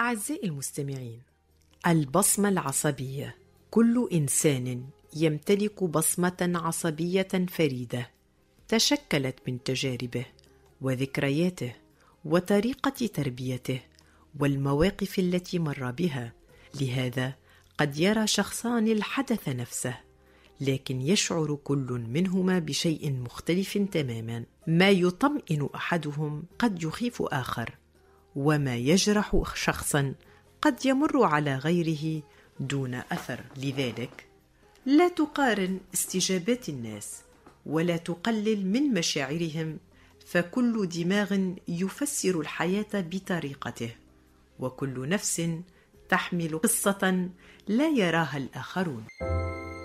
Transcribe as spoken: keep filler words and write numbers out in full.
أعزائي المستمعين، البصمة العصبية. كل إنسان يمتلك بصمة عصبية فريدة تشكلت من تجاربه وذكرياته وطريقة تربيته والمواقف التي مر بها. لهذا قد يرى شخصان الحدث نفسه، لكن يشعر كل منهما بشيء مختلف تماما. ما يطمئن أحدهم قد يخيف آخر، وما يجرح شخصا قد يمر على غيره دون أثر. لذلك لا تقارن استجابات الناس ولا تقلل من مشاعرهم، فكل دماغ يفسر الحياة بطريقته، وكل نفس تحمل قصة لا يراها الآخرون.